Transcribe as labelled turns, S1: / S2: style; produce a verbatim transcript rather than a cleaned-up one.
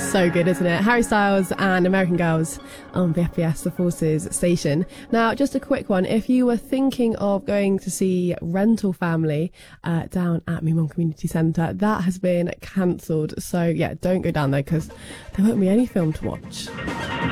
S1: So good, isn't it? Harry Styles and American Girls on the F P S, the Forces station. Now, just a quick one. If you were thinking of going to see Rental Family uh, down at Mimon Community Centre, that has been cancelled. So, yeah, don't go down there because there won't be any film to watch.